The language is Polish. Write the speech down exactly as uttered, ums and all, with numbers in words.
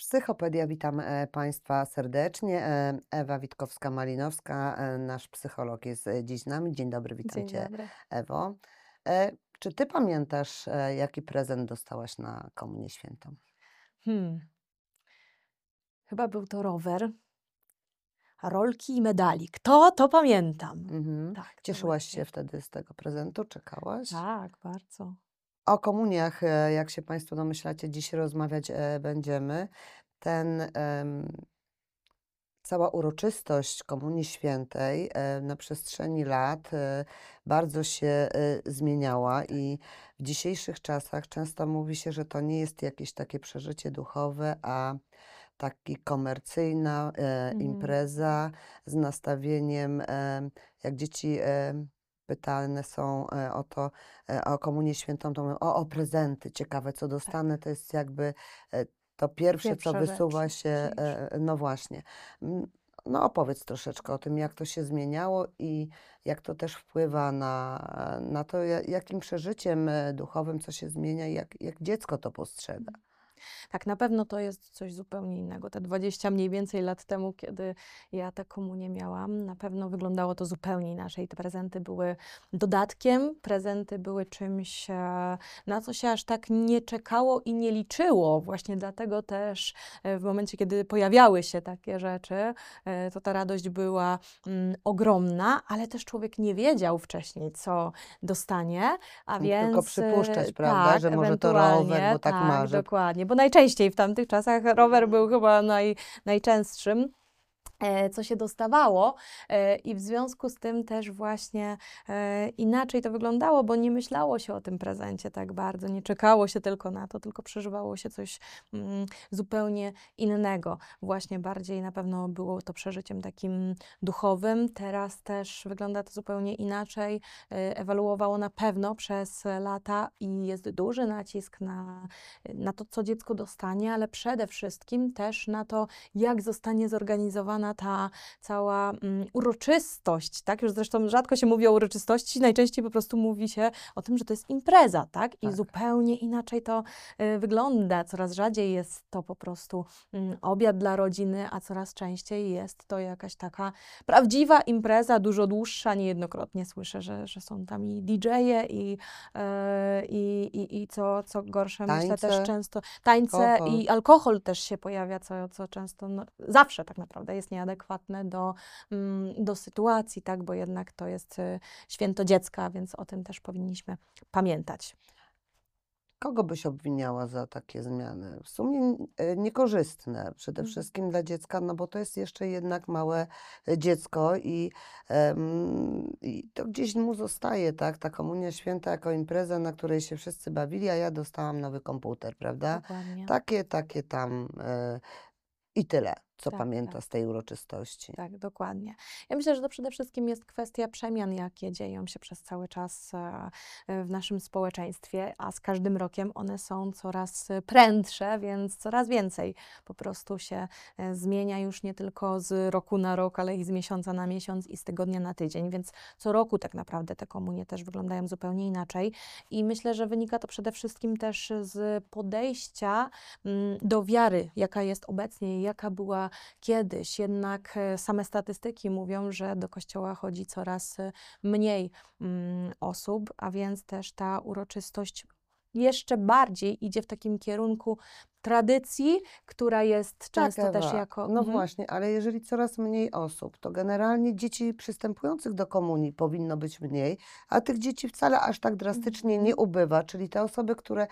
Psychopedia, witam e, Państwa serdecznie. E, Ewa Witkowska-Malinowska, e, nasz psycholog jest e, dziś z nami. Dzień dobry, witam Dzień Cię, dobry. Ewo. E, Czy Ty pamiętasz, e, jaki prezent dostałaś na Komunię Świętą? Hmm. Chyba był to rower, rolki i medalik. To, to pamiętam. Mhm. Tak, to Cieszyłaś właśnie. się wtedy z tego prezentu? Czekałaś? Tak, bardzo. O komuniach, e, jak się Państwo domyślacie, dziś rozmawiać e, będziemy. Ten em, Cała uroczystość Komunii Świętej e, na przestrzeni lat e, bardzo się e, zmieniała i w dzisiejszych czasach często mówi się, że to nie jest jakieś takie przeżycie duchowe, a taki komercyjna e, Mhm. impreza z nastawieniem, e, jak dzieci e, pytane są e, o to, e, o Komunię Świętą, to mówią, o, o prezenty, ciekawe co Tak. dostanę, to jest jakby e, to pierwsze, co Pierwsza rzecz wysuwa się, najważniejsza. e, no właśnie. Mm, No opowiedz troszeczkę o tym, jak to się zmieniało i jak to też wpływa na, na to, ja- jakim przeżyciem e, duchowym co się zmienia i jak, jak dziecko to postrzega. Tak, na pewno to jest coś zupełnie innego. Te dwadzieścia mniej więcej lat temu, kiedy ja tę komunię miałam, na pewno wyglądało to zupełnie inaczej. Te prezenty były dodatkiem, prezenty były czymś, e, na co się aż tak nie czekało i nie liczyło. Właśnie dlatego też e, w momencie, kiedy pojawiały się takie rzeczy, e, to ta radość była mm, ogromna, ale też człowiek nie wiedział wcześniej, co dostanie, a Mógł tylko więc e, przypuszczać, prawda, tak, że może to rower, ewentualnie, bo tak tak, marzy. dokładnie, bo najczęściej w tamtych czasach rower był chyba naj, najczęstszym, e, co się dostawało, e, i w związku z tym też właśnie e, inaczej to wyglądało, bo nie myślało się o tym prezencie tak bardzo, nie czekało się tylko na to, tylko przeżywało się coś mm, zupełnie innego. Właśnie bardziej na pewno było to przeżyciem takim duchowym. Teraz też wygląda to zupełnie inaczej. E, ewoluowało na pewno przez lata i jest duży nacisk na, na to, co dziecko dostanie, ale przede wszystkim też na to, jak zostanie zorganizowana ta cała mm, uroczystość, tak? Już zresztą rzadko się mówi o uroczystości, najczęściej po prostu mówi się o tym, że to jest impreza, tak? I Tak. zupełnie inaczej to y, wygląda. Coraz rzadziej jest to po prostu mm, obiad dla rodziny, a coraz częściej jest to jakaś taka prawdziwa impreza, dużo dłuższa. Niejednokrotnie słyszę, że, że są tam i didżeje i, e, i, i, i co, co gorsze, myślę też Tańce, często tańce alkohol. i alkohol też się pojawia, co, co często, no, zawsze tak naprawdę jest nieadekwatne do, mm, do sytuacji, tak, bo jednak to jest y, święto dziecka, więc o tym też powinniśmy pamiętać. Kogo byś obwiniała za takie zmiany? W sumie e, niekorzystne, przede Mhm. wszystkim dla dziecka, no bo to jest jeszcze jednak małe e, dziecko i, em, i to gdzieś mu zostaje, tak? Ta Komunia Święta jako impreza, na której się wszyscy bawili, a ja dostałam nowy komputer, prawda? Dokładnie. Takie, takie tam e, i tyle, co Tak, tak. pamięta z tej uroczystości. Tak, dokładnie. Ja myślę, że to przede wszystkim jest kwestia przemian, jakie dzieją się przez cały czas e, w naszym społeczeństwie, a z każdym rokiem one są coraz e, prędsze, więc coraz więcej po prostu się e, zmienia już nie tylko z roku na rok, ale i z miesiąca na miesiąc i z tygodnia na tydzień, więc co roku tak naprawdę te komunie też wyglądają zupełnie inaczej i myślę, że wynika to przede wszystkim też z podejścia mm, do wiary, jaka jest obecnie i jaka była kiedyś. Jednak e, same statystyki mówią, że do kościoła chodzi coraz e, mniej mm, osób, a więc też ta uroczystość jeszcze bardziej idzie w takim kierunku tradycji, która jest Tak, często też Ewa. jako. No Mhm. właśnie, ale jeżeli coraz mniej osób, to generalnie dzieci przystępujących do komunii powinno być mniej, a tych dzieci wcale aż tak drastycznie nie Mhm. ubywa, czyli te osoby, które